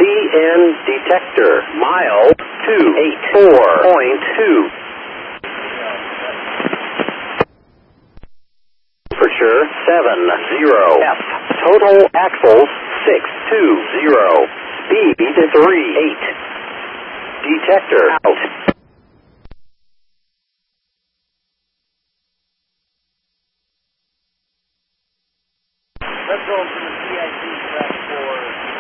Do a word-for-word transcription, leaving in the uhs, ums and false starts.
N detector. Mile two eight four point two. Temperature seven zero. F. Total axles six two zero. Speed three eight. Detector out. Let's go from the C I C track for